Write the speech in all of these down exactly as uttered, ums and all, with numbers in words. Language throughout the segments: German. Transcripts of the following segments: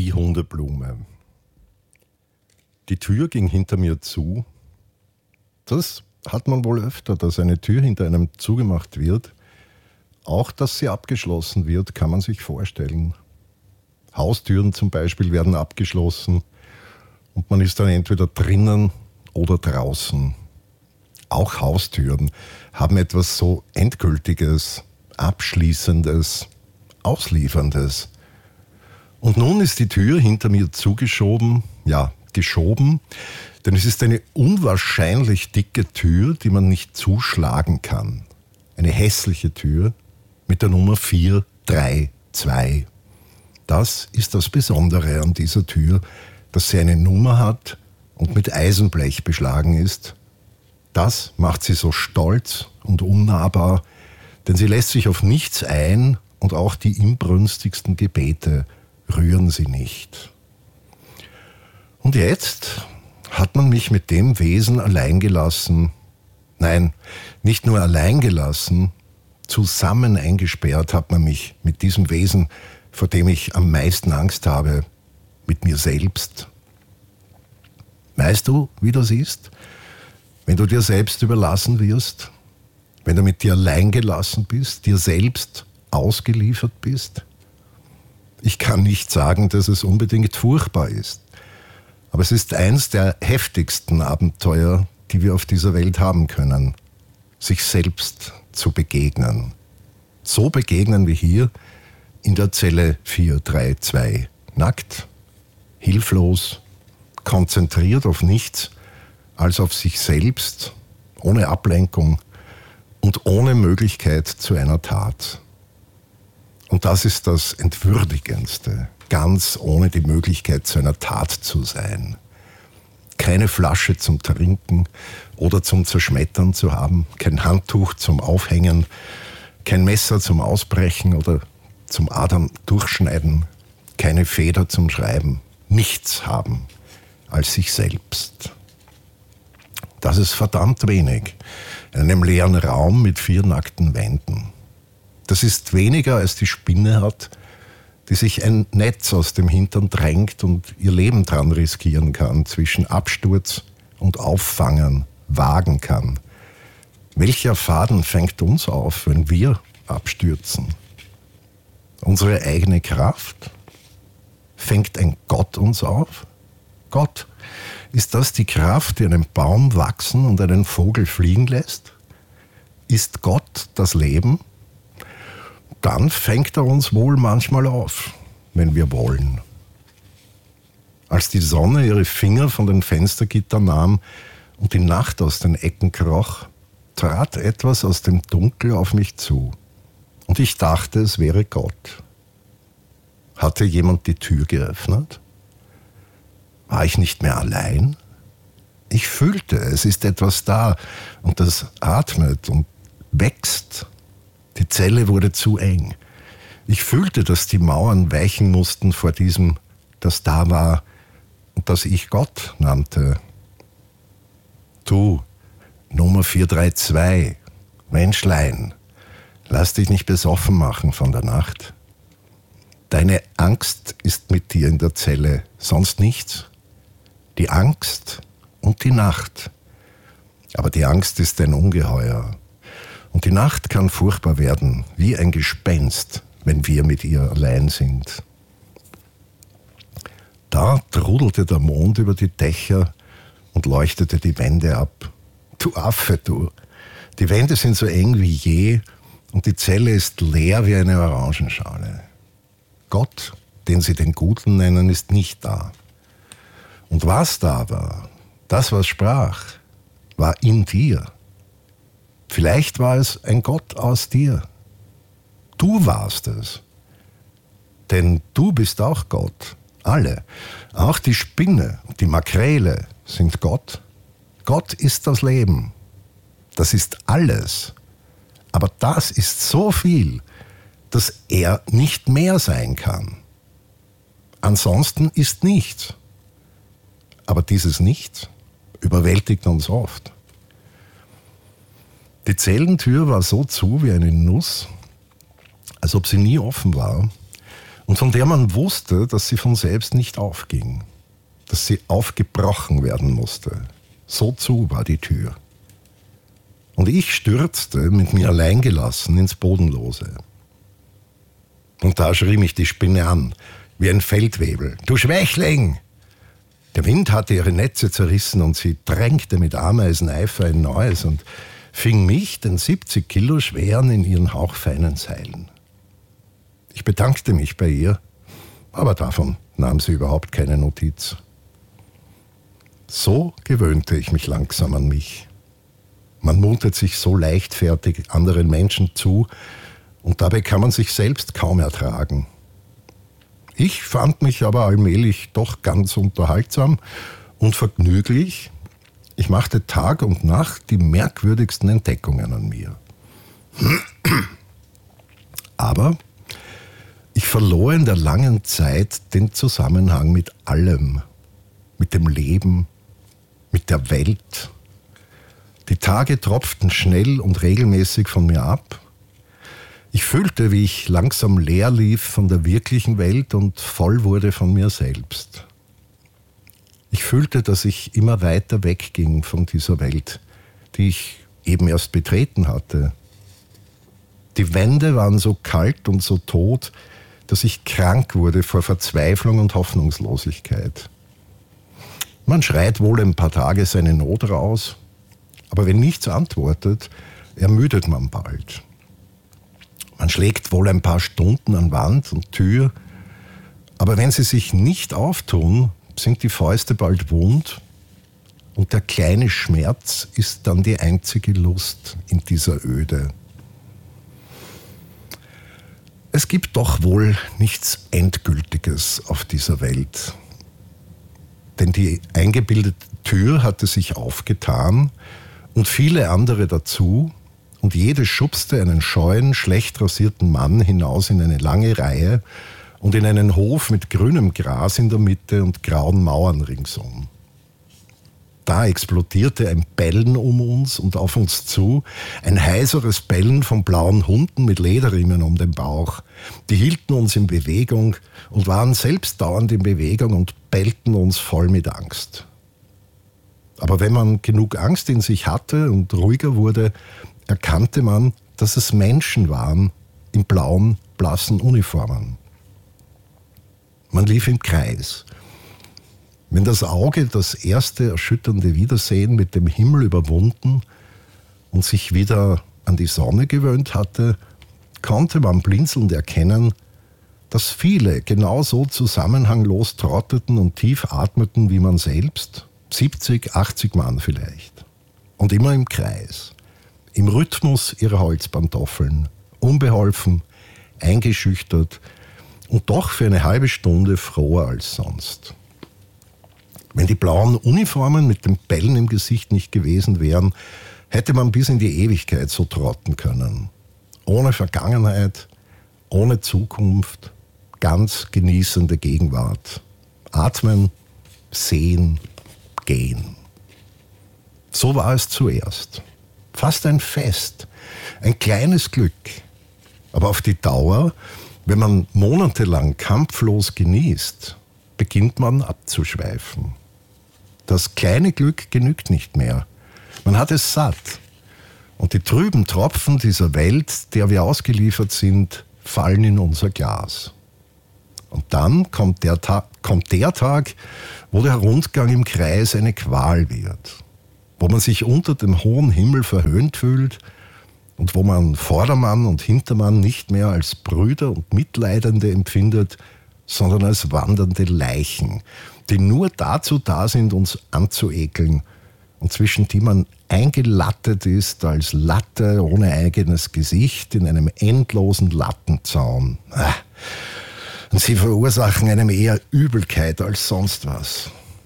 Die Hundeblume. Die Tür ging hinter mir zu. Das hat man wohl öfter, dass eine Tür hinter einem zugemacht wird. Auch, dass sie abgeschlossen wird, kann man sich vorstellen. Haustüren zum Beispiel werden abgeschlossen und man ist dann entweder drinnen oder draußen. Auch Haustüren haben etwas so Endgültiges, Abschließendes, Auslieferndes. Und nun ist die Tür hinter mir zugeschoben, ja, geschoben, denn es ist eine unwahrscheinlich dicke Tür, die man nicht zuschlagen kann. Eine hässliche Tür mit der Nummer vier drei zwei. Das ist das Besondere an dieser Tür, dass sie eine Nummer hat und mit Eisenblech beschlagen ist. Das macht sie so stolz und unnahbar, denn sie lässt sich auf nichts ein und auch die inbrünstigsten Gebete rühren sie nicht. Und jetzt hat man mich mit dem Wesen allein gelassen, nein, nicht nur allein gelassen, zusammen eingesperrt hat man mich mit diesem Wesen, vor dem ich am meisten Angst habe, mit mir selbst. Weißt du, wie das ist? Wenn du dir selbst überlassen wirst, wenn du mit dir allein gelassen bist, dir selbst ausgeliefert bist. Ich kann nicht sagen, dass es unbedingt furchtbar ist, aber es ist eins der heftigsten Abenteuer, die wir auf dieser Welt haben können, sich selbst zu begegnen. So begegnen wie hier in der Zelle vier drei zwei. Nackt, hilflos, konzentriert auf nichts als auf sich selbst, ohne Ablenkung und ohne Möglichkeit zu einer Tat. Und das ist das Entwürdigendste, ganz ohne die Möglichkeit zu einer Tat zu sein. Keine Flasche zum Trinken oder zum Zerschmettern zu haben, kein Handtuch zum Aufhängen, kein Messer zum Ausbrechen oder zum Adern durchschneiden, keine Feder zum Schreiben, nichts haben als sich selbst. Das ist verdammt wenig in einem leeren Raum mit vier nackten Wänden. Das ist weniger, als die Spinne hat, die sich ein Netz aus dem Hintern drängt und ihr Leben dran riskieren kann, zwischen Absturz und Auffangen wagen kann. Welcher Faden fängt uns auf, wenn wir abstürzen? Unsere eigene Kraft? Fängt ein Gott uns auf? Gott, ist das die Kraft, die einen Baum wachsen und einen Vogel fliegen lässt? Ist Gott das Leben? Dann fängt er uns wohl manchmal auf, wenn wir wollen. Als die Sonne ihre Finger von den Fenstergittern nahm und die Nacht aus den Ecken kroch, trat etwas aus dem Dunkel auf mich zu. Und ich dachte, es wäre Gott. Hatte jemand die Tür geöffnet? War ich nicht mehr allein? Ich fühlte, es ist etwas da und das atmet und wächst. Die Zelle wurde zu eng. Ich fühlte, dass die Mauern weichen mussten vor diesem, das da war und das ich Gott nannte. Du, Nummer vier drei zwei, Menschlein, lass dich nicht besoffen machen von der Nacht. Deine Angst ist mit dir in der Zelle, sonst nichts. Die Angst und die Nacht. Aber die Angst ist ein Ungeheuer. Und die Nacht kann furchtbar werden, wie ein Gespenst, wenn wir mit ihr allein sind. Da trudelte der Mond über die Dächer und leuchtete die Wände ab. Du Affe, du. Die Wände sind so eng wie je und die Zelle ist leer wie eine Orangenschale. Gott, den sie den Guten nennen, ist nicht da. Und was da war, das, was sprach, war in dir. Vielleicht war es ein Gott aus dir. Du warst es. Denn du bist auch Gott. Alle. Auch die Spinne und die Makrele sind Gott. Gott ist das Leben. Das ist alles. Aber das ist so viel, dass er nicht mehr sein kann. Ansonsten ist nichts. Aber dieses Nichts überwältigt uns oft. Die Zellentür war so zu wie eine Nuss, als ob sie nie offen war. und von der man wusste, dass sie von selbst nicht aufging, dass sie aufgebrochen werden musste. So zu war die Tür. Und ich stürzte, mit mir allein gelassen, ins Bodenlose. Und da schrie mich die Spinne an, wie ein Feldwebel. »Du Schwächling!« Der Wind hatte ihre Netze zerrissen und sie drängte mit Ameiseneifer ein neues und fing mich, den siebzig Kilo schweren, in ihren hauchfeinen Seilen. Ich bedankte mich bei ihr, aber davon nahm sie überhaupt keine Notiz. So gewöhnte ich mich langsam an mich. Man mutet sich so leichtfertig anderen Menschen zu und dabei kann man sich selbst kaum ertragen. Ich fand mich aber allmählich doch ganz unterhaltsam und vergnüglich. Ich machte Tag und Nacht die merkwürdigsten Entdeckungen an mir. Aber ich verlor in der langen Zeit den Zusammenhang mit allem, mit dem Leben, mit der Welt. Die Tage tropften schnell und regelmäßig von mir ab. Ich fühlte, wie ich langsam leer lief von der wirklichen Welt und voll wurde von mir selbst. Ich fühlte, dass ich immer weiter wegging von dieser Welt, die ich eben erst betreten hatte. Die Wände waren so kalt und so tot, dass ich krank wurde vor Verzweiflung und Hoffnungslosigkeit. Man schreit wohl ein paar Tage seine Not raus, aber wenn nichts antwortet, ermüdet man bald. Man schlägt wohl ein paar Stunden an Wand und Tür, aber wenn sie sich nicht auftun, sind die Fäuste bald wund und der kleine Schmerz ist dann die einzige Lust in dieser Öde. Es gibt doch wohl nichts Endgültiges auf dieser Welt. Denn die eingebildete Tür hatte sich aufgetan und viele andere dazu und jede schubste einen scheuen, schlecht rasierten Mann hinaus in eine lange Reihe und in einen Hof mit grünem Gras in der Mitte und grauen Mauern ringsum. Da explodierte ein Bellen um uns und auf uns zu, ein heiseres Bellen von blauen Hunden mit Lederriemen um den Bauch. Die hielten uns in Bewegung und waren selbst dauernd in Bewegung und bellten uns voll mit Angst. Aber wenn man genug Angst in sich hatte und ruhiger wurde, erkannte man, dass es Menschen waren in blauen, blassen Uniformen. Man lief im Kreis. Wenn das Auge das erste erschütternde Wiedersehen mit dem Himmel überwunden und sich wieder an die Sonne gewöhnt hatte, konnte man blinzelnd erkennen, dass viele genauso zusammenhanglos trotteten und tief atmeten wie man selbst, siebzig, achtzig Mann vielleicht. Und immer im Kreis, im Rhythmus ihrer Holzpantoffeln, unbeholfen, eingeschüchtert und doch für eine halbe Stunde froher als sonst. Wenn die blauen Uniformen mit dem Bellen im Gesicht nicht gewesen wären, hätte man bis in die Ewigkeit so trotten können. Ohne Vergangenheit, ohne Zukunft, ganz genießende Gegenwart. Atmen, sehen, gehen. So war es zuerst. Fast ein Fest, ein kleines Glück. Aber auf die Dauer, wenn man monatelang kampflos genießt, beginnt man abzuschweifen. Das kleine Glück genügt nicht mehr. Man hat es satt. Und die trüben Tropfen dieser Welt, der wir ausgeliefert sind, fallen in unser Glas. Und dann kommt der, Ta- kommt der Tag, wo der Rundgang im Kreis eine Qual wird. Wo man sich unter dem hohen Himmel verhöhnt fühlt und wo man Vordermann und Hintermann nicht mehr als Brüder und Mitleidende empfindet, sondern als wandernde Leichen, die nur dazu da sind, uns anzuekeln und zwischen die man eingelattet ist als Latte ohne eigenes Gesicht in einem endlosen Lattenzaun. Und sie verursachen einem eher Übelkeit als sonst was.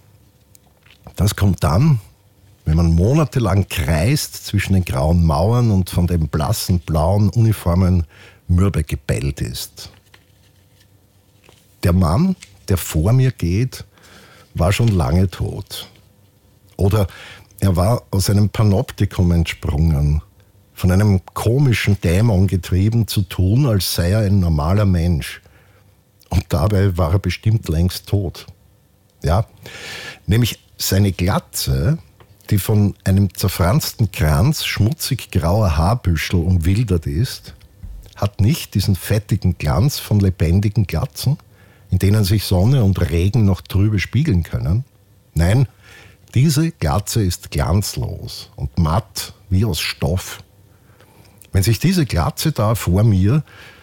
Das kommt dann, wenn man monatelang kreist zwischen den grauen Mauern und von den blassen blauen Uniformen mürbe gebellt ist. Der Mann, der vor mir geht, war schon lange tot. Oder er war aus einem Panoptikum entsprungen, von einem komischen Dämon getrieben zu tun, als sei er ein normaler Mensch. Und dabei war er bestimmt längst tot. Ja, nämlich seine Glatze, die von einem zerfransten Kranz schmutzig grauer Haarbüschel umwildert ist, hat nicht diesen fettigen Glanz von lebendigen Glatzen, in denen sich Sonne und Regen noch trübe spiegeln können. Nein, diese Glatze ist glanzlos und matt wie aus Stoff. Wenn sich diese Glatze da vor mir,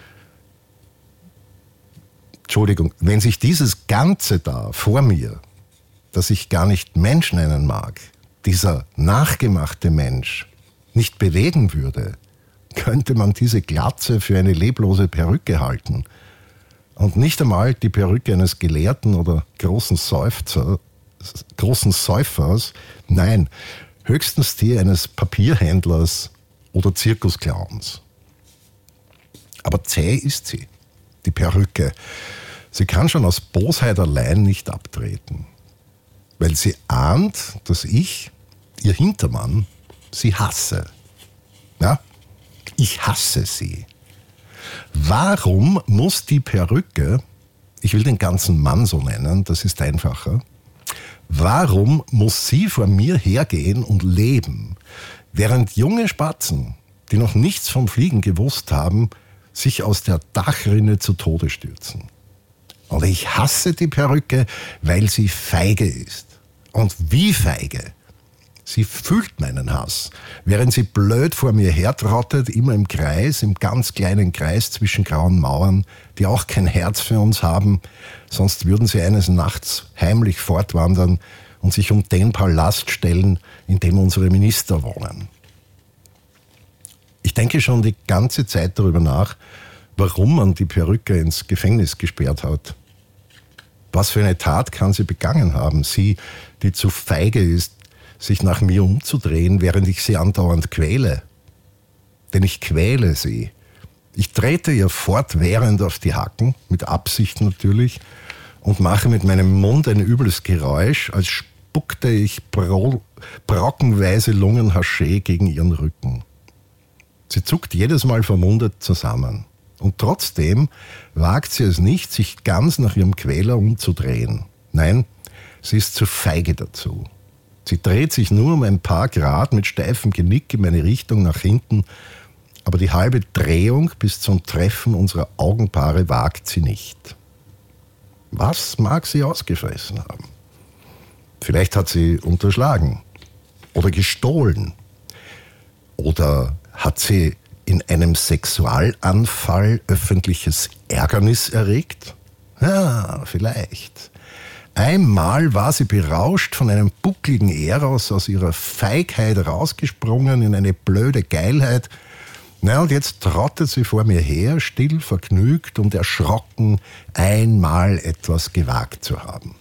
Entschuldigung, wenn sich dieses Ganze da vor mir, das ich gar nicht Mensch nennen mag, dieser nachgemachte Mensch, nicht bewegen würde, könnte man diese Glatze für eine leblose Perücke halten und nicht einmal die Perücke eines Gelehrten oder großen Seufzer, großen Säufers, nein, höchstens die eines Papierhändlers oder Zirkusclowns. Aber zäh ist sie, die Perücke. Sie kann schon aus Bosheit allein nicht abtreten, weil sie ahnt, dass ich, ihr Hintermann, sie hasse. Ja, ich hasse sie. Warum muss die Perücke, ich will den ganzen Mann so nennen, das ist einfacher, warum muss sie vor mir hergehen und leben, während junge Spatzen, die noch nichts vom Fliegen gewusst haben, sich aus der Dachrinne zu Tode stürzen? Und ich hasse die Perücke, weil sie feige ist. Und wie feige? Sie fühlt meinen Hass, während sie blöd vor mir hertrottet, immer im Kreis, im ganz kleinen Kreis zwischen grauen Mauern, die auch kein Herz für uns haben, sonst würden sie eines Nachts heimlich fortwandern und sich um den Palast stellen, in dem unsere Minister wohnen. Ich denke schon die ganze Zeit darüber nach, warum man die Perücke ins Gefängnis gesperrt hat. Was für eine Tat kann sie begangen haben? Sie, die zu feige ist, sich nach mir umzudrehen, während ich sie andauernd quäle. Denn ich quäle sie. Ich trete ihr fortwährend auf die Hacken, mit Absicht natürlich, und mache mit meinem Mund ein übles Geräusch, als spuckte ich bro- brockenweise Lungenhaschee gegen ihren Rücken. Sie zuckt jedes Mal verwundet zusammen. Und trotzdem wagt sie es nicht, sich ganz nach ihrem Quäler umzudrehen. Nein, sie ist zu feige dazu. Sie dreht sich nur um ein paar Grad mit steifem Genick in meine Richtung nach hinten, aber die halbe Drehung bis zum Treffen unserer Augenpaare wagt sie nicht. Was mag sie ausgefressen haben? Vielleicht hat sie unterschlagen oder gestohlen oder hat sie in einem Sexualanfall öffentliches Ärgernis erregt? Ja, vielleicht. Einmal war sie berauscht von einem buckligen Eros aus ihrer Feigheit rausgesprungen in eine blöde Geilheit. Na, und jetzt trottet sie vor mir her, still, vergnügt und erschrocken, einmal etwas gewagt zu haben.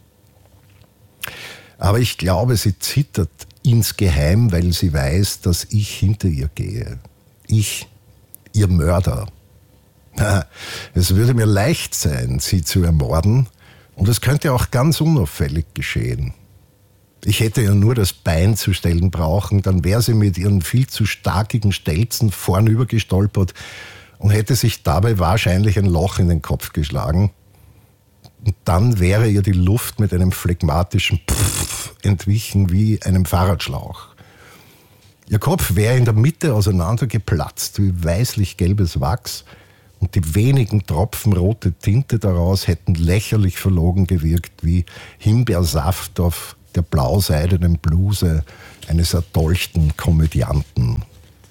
Aber ich glaube, sie zittert insgeheim, weil sie weiß, dass ich hinter ihr gehe. Ich, ihr Mörder. Es würde mir leicht sein, sie zu ermorden, und es könnte auch ganz unauffällig geschehen. Ich hätte ja nur das Bein zu stellen brauchen, dann wäre sie mit ihren viel zu starkigen Stelzen vornüber gestolpert und hätte sich dabei wahrscheinlich ein Loch in den Kopf geschlagen. Und dann wäre ihr die Luft mit einem phlegmatischen Pfff entwichen wie einem Fahrradschlauch. Ihr Kopf wäre in der Mitte auseinandergeplatzt wie weißlich gelbes Wachs und die wenigen Tropfen rote Tinte daraus hätten lächerlich verlogen gewirkt wie Himbeersaft auf der blauseidenen Bluse eines erdolchten Komödianten.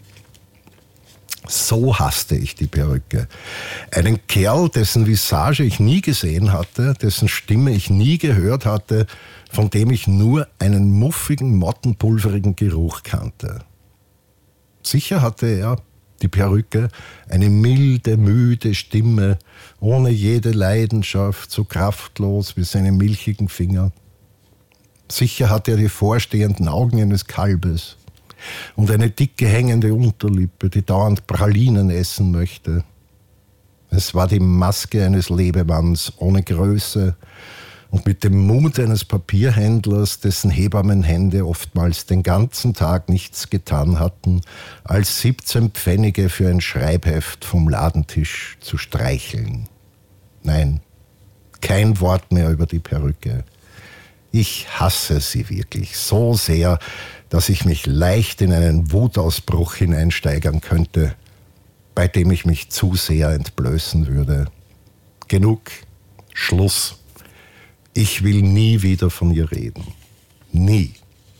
So hasste ich die Perücke. Einen Kerl, dessen Visage ich nie gesehen hatte, dessen Stimme ich nie gehört hatte, von dem ich nur einen muffigen, mottenpulverigen Geruch kannte. Sicher hatte er, die Perücke, eine milde, müde Stimme, ohne jede Leidenschaft, so kraftlos wie seine milchigen Finger. Sicher hatte er die vorstehenden Augen eines Kalbes und eine dicke hängende Unterlippe, die dauernd Pralinen essen möchte. Es war die Maske eines Lebemanns ohne Größe und mit dem Mut eines Papierhändlers, dessen Hebammenhände oftmals den ganzen Tag nichts getan hatten, als siebzehn Pfennige für ein Schreibheft vom Ladentisch zu streicheln. Nein, kein Wort mehr über die Perücke. Ich hasse sie wirklich so sehr, dass ich mich leicht in einen Wutausbruch hineinsteigern könnte, bei dem ich mich zu sehr entblößen würde. Genug, Schluss. Ich will nie wieder von ihr reden. Nie.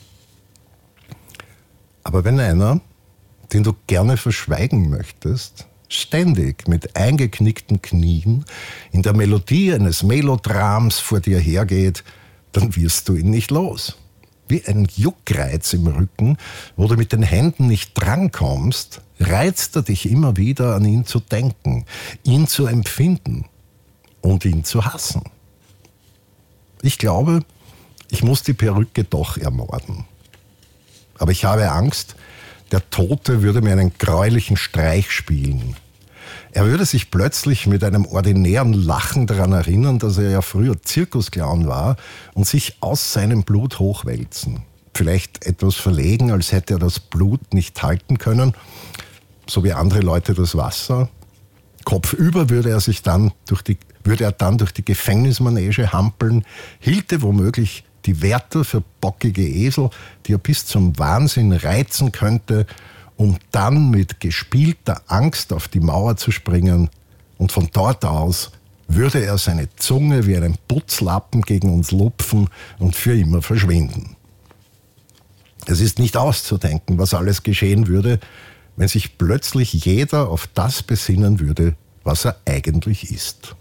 Aber wenn einer, den du gerne verschweigen möchtest, ständig mit eingeknickten Knien in der Melodie eines Melodrams vor dir hergeht, dann wirst du ihn nicht los. Wie ein Juckreiz im Rücken, wo du mit den Händen nicht drankommst, reizt er dich immer wieder, an ihn zu denken, ihn zu empfinden und ihn zu hassen. Ich glaube, ich muss die Perücke doch ermorden. Aber ich habe Angst, der Tote würde mir einen greulichen Streich spielen. Er würde sich plötzlich mit einem ordinären Lachen daran erinnern, dass er ja früher Zirkusclown war und sich aus seinem Blut hochwälzen. Vielleicht etwas verlegen, als hätte er das Blut nicht halten können, so wie andere Leute das Wasser. Kopfüber würde er sich dann durch die, würde er dann durch die Gefängnismanege hampeln, hielte womöglich die Wärter für bockige Esel, die er bis zum Wahnsinn reizen könnte, um dann mit gespielter Angst auf die Mauer zu springen, und von dort aus würde er seine Zunge wie einen Putzlappen gegen uns lupfen und für immer verschwinden. Es ist nicht auszudenken, was alles geschehen würde, wenn sich plötzlich jeder auf das besinnen würde, was er eigentlich ist.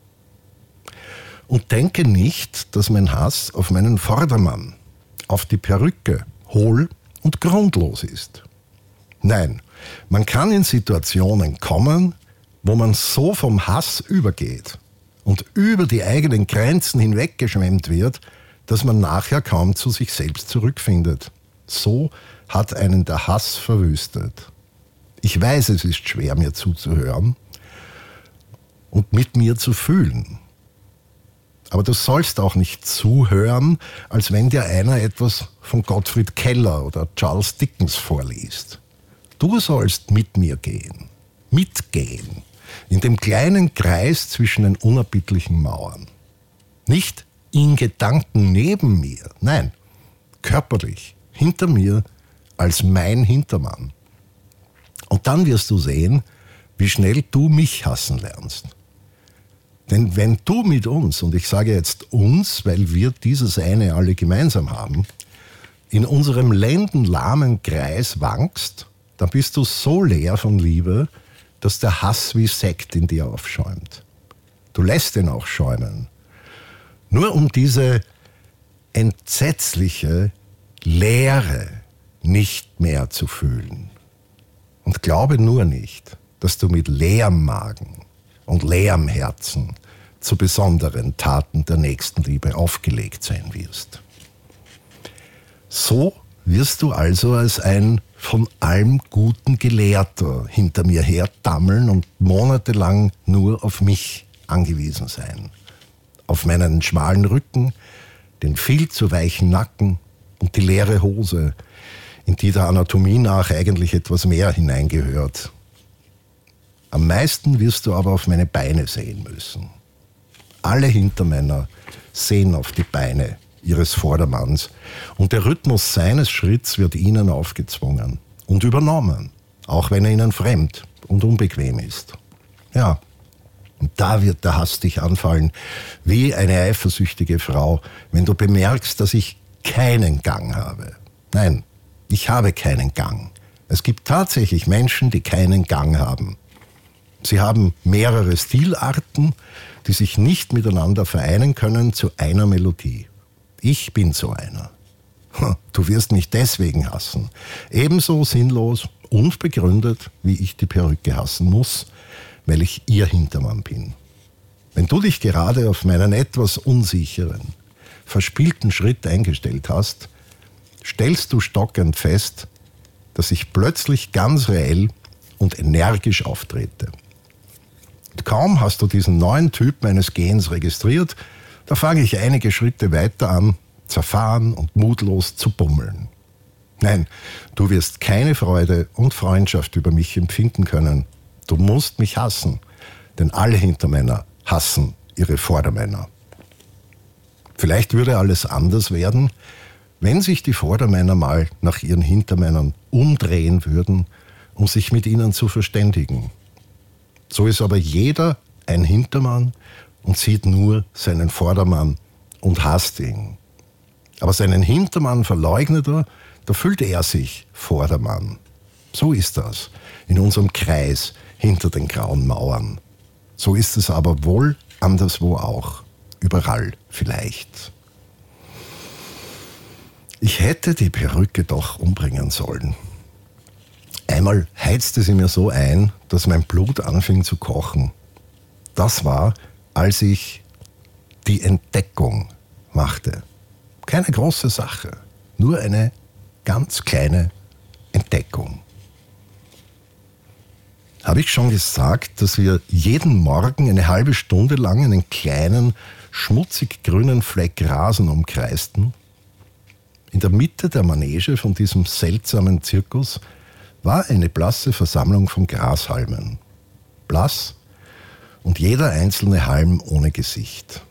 Und denke nicht, dass mein Hass auf meinen Vordermann, auf die Perücke, hohl und grundlos ist. Nein, man kann in Situationen kommen, wo man so vom Hass übergeht und über die eigenen Grenzen hinweggeschwemmt wird, dass man nachher kaum zu sich selbst zurückfindet. So hat einen der Hass verwüstet. Ich weiß, es ist schwer, mir zuzuhören und mit mir zu fühlen. Aber du sollst auch nicht zuhören, als wenn dir einer etwas von Gottfried Keller oder Charles Dickens vorliest. Du sollst mit mir gehen, mitgehen, in dem kleinen Kreis zwischen den unerbittlichen Mauern. Nicht in Gedanken neben mir, nein, körperlich, hinter mir, als mein Hintermann. Und dann wirst du sehen, wie schnell du mich hassen lernst. Denn wenn du mit uns, und ich sage jetzt uns, weil wir dieses eine alle gemeinsam haben, in unserem lendenlahmen Kreis wankst, dann bist du so leer von Liebe, dass der Hass wie Sekt in dir aufschäumt. Du lässt ihn auch schäumen. Nur um diese entsetzliche Leere nicht mehr zu fühlen. Und glaube nur nicht, dass du mit leerem Magen und leerem Herzen zu besonderen Taten der Nächstenliebe aufgelegt sein wirst. So wirst du also als ein von allem Guten Gelehrter hinter mir herdammeln und monatelang nur auf mich angewiesen sein. Auf meinen schmalen Rücken, den viel zu weichen Nacken und die leere Hose, in die der Anatomie nach eigentlich etwas mehr hineingehört. Am meisten wirst du aber auf meine Beine sehen müssen. Alle Hintermänner sehen auf die Beine ihres Vordermanns und der Rhythmus seines Schritts wird ihnen aufgezwungen und übernommen, auch wenn er ihnen fremd und unbequem ist. Ja, und da wird der Hass dich anfallen, wie eine eifersüchtige Frau, wenn du bemerkst, dass ich keinen Gang habe. Nein, ich habe keinen Gang. Es gibt tatsächlich Menschen, die keinen Gang haben. Sie haben mehrere Stilarten, die sich nicht miteinander vereinen können zu einer Melodie. Ich bin so einer. Du wirst mich deswegen hassen. Ebenso sinnlos und begründet, wie ich die Perücke hassen muss, weil ich ihr Hintermann bin. Wenn du dich gerade auf meinen etwas unsicheren, verspielten Schritt eingestellt hast, stellst du stockend fest, dass ich plötzlich ganz reell und energisch auftrete. Und kaum hast du diesen neuen Typ meines Gehens registriert, da fange ich einige Schritte weiter an, zerfahren und mutlos zu bummeln. Nein, du wirst keine Freude und Freundschaft über mich empfinden können. Du musst mich hassen, denn alle Hintermänner hassen ihre Vordermänner. Vielleicht würde alles anders werden, wenn sich die Vordermänner mal nach ihren Hintermännern umdrehen würden, um sich mit ihnen zu verständigen. So ist aber jeder ein Hintermann und sieht nur seinen Vordermann und hasst ihn. Aber seinen Hintermann verleugnet er, da fühlt er sich Vordermann. So ist das in unserem Kreis hinter den grauen Mauern. So ist es aber wohl anderswo auch, überall vielleicht. Ich hätte die Perücke doch umbringen sollen. Einmal heizte sie mir so ein, dass mein Blut anfing zu kochen. Das war, als ich die Entdeckung machte. Keine große Sache, nur eine ganz kleine Entdeckung. Habe ich schon gesagt, dass wir jeden Morgen eine halbe Stunde lang einen kleinen, schmutzig grünen Fleck Rasen umkreisten? In der Mitte der Manege von diesem seltsamen Zirkus war eine blasse Versammlung von Grashalmen. Blass und jeder einzelne Halm ohne Gesicht.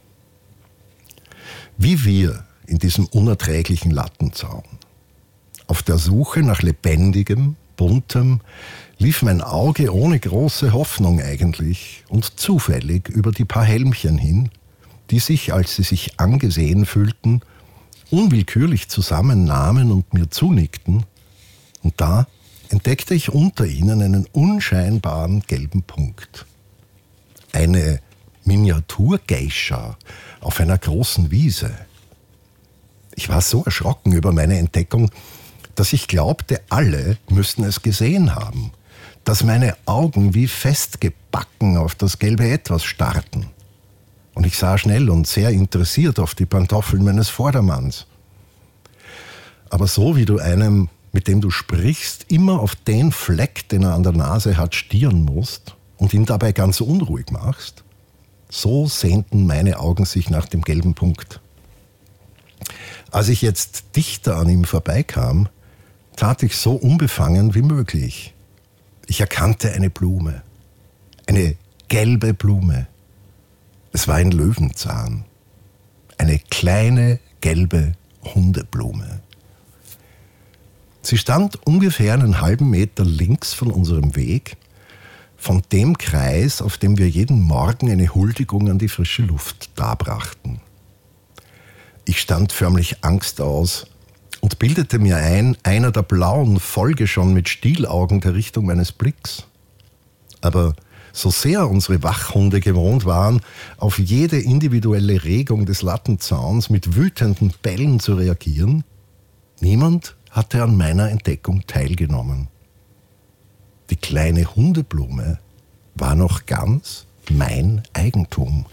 Wie wir in diesem unerträglichen Lattenzaun. Auf der Suche nach lebendigem, buntem, lief mein Auge ohne große Hoffnung eigentlich und zufällig über die paar Helmchen hin, die sich, als sie sich angesehen fühlten, unwillkürlich zusammennahmen und mir zunickten. Und da entdeckte ich unter ihnen einen unscheinbaren gelben Punkt. Eine Miniaturgeisha auf einer großen Wiese. Ich war so erschrocken über meine Entdeckung, dass ich glaubte, alle müssten es gesehen haben, dass meine Augen wie festgebacken auf das gelbe Etwas starrten. Und ich sah schnell und sehr interessiert auf die Pantoffeln meines Vordermanns. Aber so wie du einem, mit dem du sprichst, immer auf den Fleck, den er an der Nase hat, stieren musst und ihn dabei ganz unruhig machst, so sehnten meine Augen sich nach dem gelben Punkt. Als ich jetzt dichter an ihm vorbeikam, tat ich so unbefangen wie möglich. Ich erkannte eine Blume, eine gelbe Blume. Es war ein Löwenzahn, eine kleine gelbe Hundeblume. Sie stand ungefähr einen halben Meter links von unserem Weg, von dem Kreis, auf dem wir jeden Morgen eine Huldigung an die frische Luft darbrachten. Ich stand förmlich Angst aus und bildete mir ein, einer der Blauen folge schon mit Stielaugen der Richtung meines Blicks. Aber so sehr unsere Wachhunde gewohnt waren, auf jede individuelle Regung des Lattenzauns mit wütenden Bellen zu reagieren, niemand hatte an meiner Entdeckung teilgenommen. Die kleine Hundeblume war noch ganz mein Eigentum.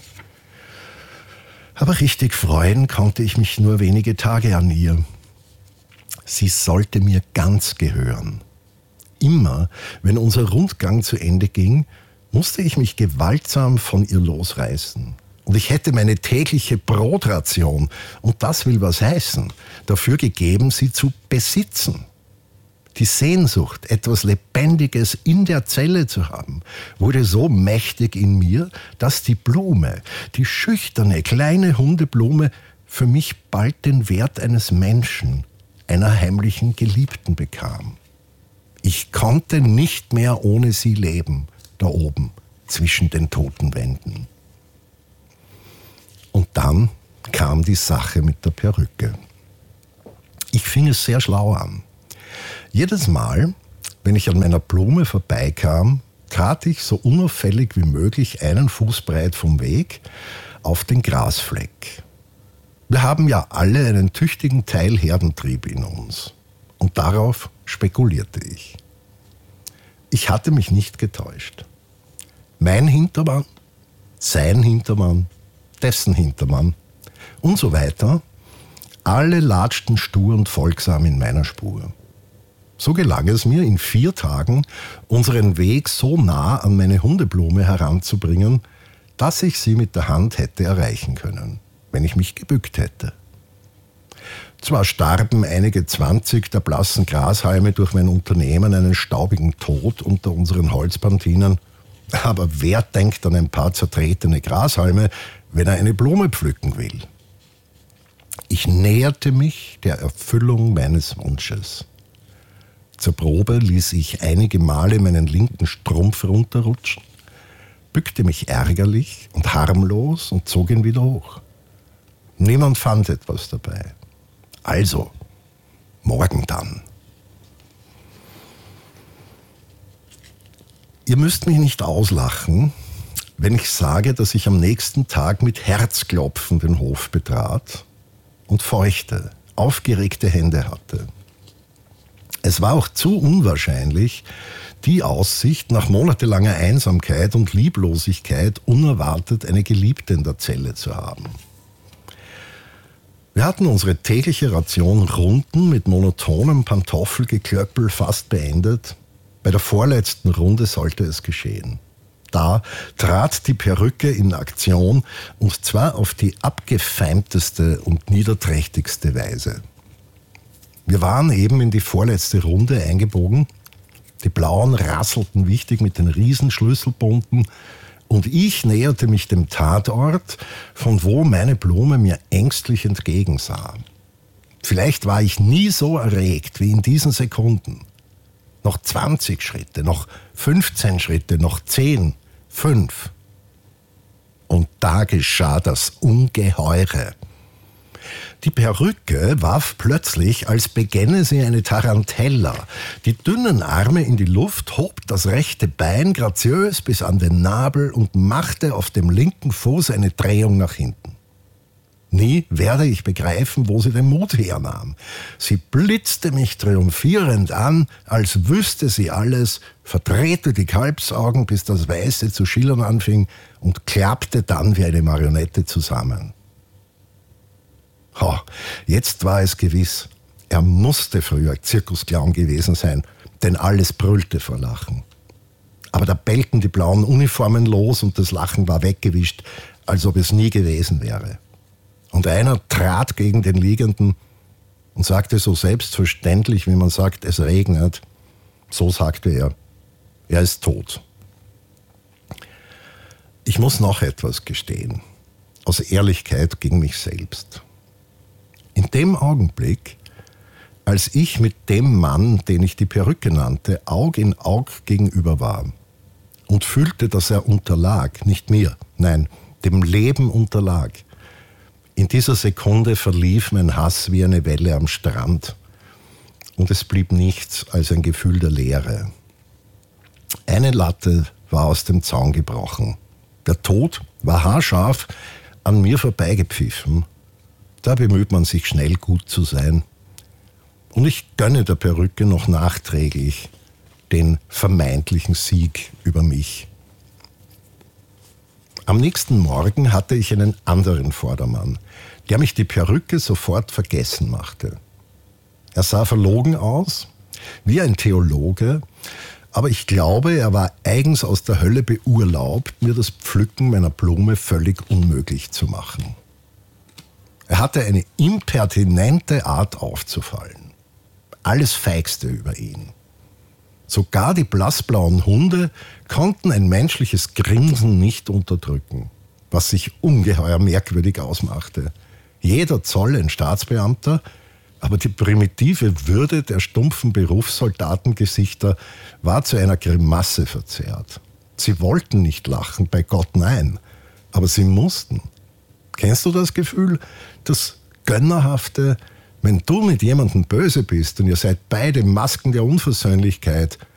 Aber richtig freuen konnte ich mich nur wenige Tage an ihr. Sie sollte mir ganz gehören. Immer, wenn unser Rundgang zu Ende ging, musste ich mich gewaltsam von ihr losreißen. Und ich hätte meine tägliche Brotration, und das will was heißen, dafür gegeben, sie zu besitzen. Die Sehnsucht, etwas Lebendiges in der Zelle zu haben, wurde so mächtig in mir, dass die Blume, die schüchterne kleine Hundeblume, für mich bald den Wert eines Menschen, einer heimlichen Geliebten bekam. Ich konnte nicht mehr ohne sie leben, da oben zwischen den toten Wänden. Und dann kam die Sache mit der Perücke. Ich fing es sehr schlau an. Jedes Mal, wenn ich an meiner Blume vorbeikam, trat ich so unauffällig wie möglich einen Fuß breit vom Weg auf den Grasfleck. Wir haben ja alle einen tüchtigen Teil Herdentrieb in uns. Und darauf spekulierte ich. Ich hatte mich nicht getäuscht. Mein Hintermann, sein Hintermann, dessen Hintermann und so weiter, alle latschten stur und folgsam in meiner Spur. So gelang es mir, in vier Tagen unseren Weg so nah an meine Hundeblume heranzubringen, dass ich sie mit der Hand hätte erreichen können, wenn ich mich gebückt hätte. Zwar starben einige zwanzig der blassen Grashalme durch mein Unternehmen einen staubigen Tod unter unseren Holzpantinen, Aber wer denkt an ein paar zertretene Grashalme, wenn er eine Blume pflücken will? Ich näherte mich der Erfüllung meines Wunsches. Zur Probe ließ ich einige Male meinen linken Strumpf runterrutschen, bückte mich ärgerlich und harmlos und zog ihn wieder hoch. Niemand fand etwas dabei. Also, morgen dann. Ihr müsst mich nicht auslachen, wenn ich sage, dass ich am nächsten Tag mit Herzklopfen den Hof betrat und feuchte, aufgeregte Hände hatte. Es war auch zu unwahrscheinlich, die Aussicht, nach monatelanger Einsamkeit und Lieblosigkeit unerwartet eine Geliebte in der Zelle zu haben. Wir hatten unsere tägliche Ration Runden mit monotonem Pantoffelgeklöppel fast beendet. Bei der vorletzten Runde sollte es geschehen. Da trat die Perücke in Aktion, und zwar auf die abgefeimteste und niederträchtigste Weise. Wir waren eben in die vorletzte Runde eingebogen. Die Blauen rasselten wichtig mit den Riesenschlüsselbunten und ich näherte mich dem Tatort, von wo meine Blume mir ängstlich entgegensah. Vielleicht war ich nie so erregt wie in diesen Sekunden. Noch zwanzig Schritte, noch fünfzehn Schritte, noch zehn, fünf. Und da geschah das Ungeheure. Die Perücke warf plötzlich, als begänne sie eine Tarantella, die dünnen Arme in die Luft, hob das rechte Bein graziös bis an den Nabel und machte auf dem linken Fuß eine Drehung nach hinten. Nie werde ich begreifen, wo sie den Mut hernahm. Sie blitzte mich triumphierend an, als wüsste sie alles, verdrehte die Kalbsaugen, bis das Weiße zu schillern anfing und klappte dann wie eine Marionette zusammen. Oh, jetzt war es gewiss, er musste früher Zirkusclown gewesen sein, denn alles brüllte vor Lachen. Aber da bellten die blauen Uniformen los und das Lachen war weggewischt, als ob es nie gewesen wäre. Und einer trat gegen den Liegenden und sagte so selbstverständlich, wie man sagt, es regnet. So sagte er, er ist tot. Ich muss noch etwas gestehen, aus Ehrlichkeit gegen mich selbst. In dem Augenblick, als ich mit dem Mann, den ich die Perücke nannte, Aug in Aug gegenüber war und fühlte, dass er unterlag, nicht mir, nein, dem Leben unterlag. In dieser Sekunde verlief mein Hass wie eine Welle am Strand und es blieb nichts als ein Gefühl der Leere. Eine Latte war aus dem Zaun gebrochen. Der Tod war haarscharf an mir vorbeigepfiffen. Da bemüht man sich schnell, gut zu sein. Und ich gönne der Perücke noch nachträglich den vermeintlichen Sieg über mich. Am nächsten Morgen hatte ich einen anderen Vordermann, der mich die Perücke sofort vergessen machte. Er sah verlogen aus, wie ein Theologe, aber ich glaube, er war eigens aus der Hölle beurlaubt, mir das Pflücken meiner Blume völlig unmöglich zu machen. Er hatte eine impertinente Art aufzufallen. Alles Feigste über ihn. Sogar die blassblauen Hunde konnten ein menschliches Grinsen nicht unterdrücken, was sich ungeheuer merkwürdig ausmachte. Jeder Zoll ein Staatsbeamter, aber die primitive Würde der stumpfen Berufssoldatengesichter war zu einer Grimasse verzerrt. Sie wollten nicht lachen, bei Gott nein, aber sie mussten. Kennst du das Gefühl, das Gönnerhafte, wenn du mit jemandem böse bist und ihr seid beide Masken der Unversöhnlichkeit